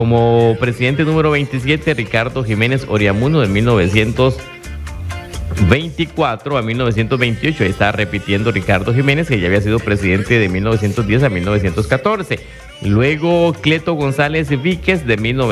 Como presidente número 27, Ricardo Jiménez Oriamuno, de 1924 a 1928. Ahí está repitiendo Ricardo Jiménez, que ya había sido presidente de 1910 a 1914. Luego, Cleto González Víquez, de 19